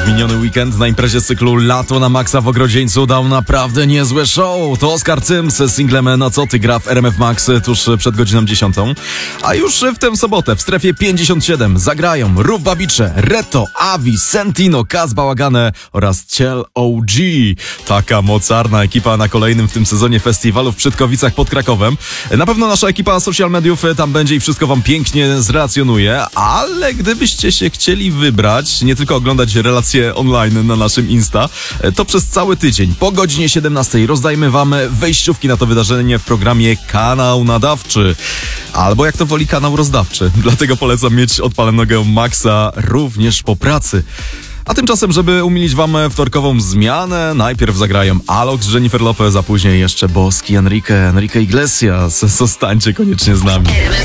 W miniony weekend na imprezie z cyklu Lato na Maxa w Ogrodzieńcu dał naprawdę niezłe show. To Oskar Cyms z singlem No co ty gra w RMF Max tuż przed godziną 10. A już w tę sobotę w strefie 57 zagrają Rów Babicze, Reto, Avi, Sentino, Kaz Bałagane oraz Ciel OG. Taka mocarna ekipa na kolejnym w tym sezonie festiwalu w Przytkowicach pod Krakowem. Na pewno nasza ekipa social mediów tam będzie i wszystko wam pięknie zrelacjonuje, ale gdybyście się chcieli wybrać, nie tylko oglądać relacje online na naszym Insta, to przez cały tydzień po godzinie 17 rozdajmy wam wejściówki na to wydarzenie w programie Kanał Nadawczy. Albo jak to woli, kanał rozdawczy. Dlatego polecam mieć odpalonego Maxa również po pracy. A tymczasem, żeby umilić wam wtorkową zmianę, najpierw zagrają Alok z Jennifer Lopez, a później jeszcze boski Enrique Iglesias. Zostańcie koniecznie z nami.